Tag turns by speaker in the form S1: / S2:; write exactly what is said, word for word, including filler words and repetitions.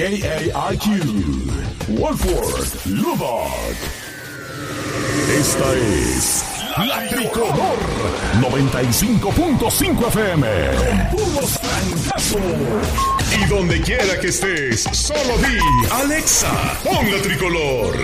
S1: K A I Q, Wolford, Lubbock. Esta es La Tricolor noventa y cinco punto cinco F M. Con puros francazos. Y donde quiera que estés, solo di Alexa, pon La Tricolor.